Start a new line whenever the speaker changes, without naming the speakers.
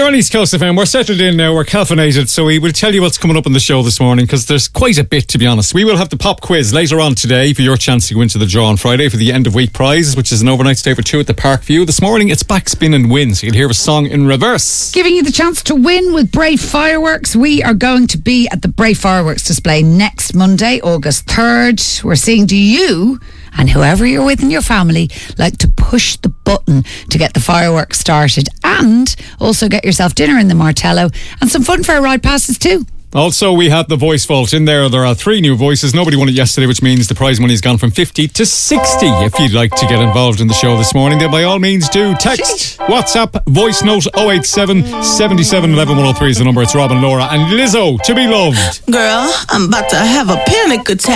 You're on East Coast FM. We're settled in now. We're caffeinated, so we will tell you what's coming up on the show this morning, because there's quite a bit, to be honest. We will have the pop quiz later on today for your chance to go into the draw on Friday for the end of week prize, which is an overnight stay for two at the Parkview. This morning it's Backspin and Win, so you'll hear a song in reverse.
Giving you the chance to win with Bray Fireworks. We are going to be at the Bray Fireworks display next Monday, August 3rd. We're seeing, do you and whoever you're with in your family like to push the button to get the fireworks started, and also get yourself dinner in the Martello and some fun fair ride passes too?
Also, we have the voice vault in there. There are 3 new voices. Nobody won it yesterday, which means the prize money's gone from 50 to 60. If you'd like to get involved in the show this morning, then by all means do. Text, WhatsApp, voice note 087 77 11 103 is the number. It's Rob and Laura and Lizzo, To Be Loved.
Girl, I'm about to have a panic attack.